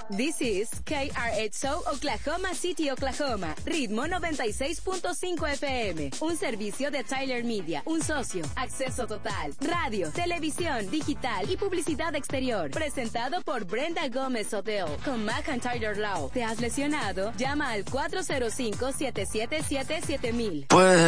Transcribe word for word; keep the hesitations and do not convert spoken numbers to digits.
This is K R X O Oklahoma City, Oklahoma. Ritmo noventa y seis punto cinco F M. Un servicio de Tyler Media. Un socio. Acceso total. Radio, televisión, digital y publicidad exterior. Presentado por Brenda Gómez Hotel. Con McIntyre Law. ¿Te has lesionado? Llama al cuatro cero cinco, siete siete siete, siete mil. Pues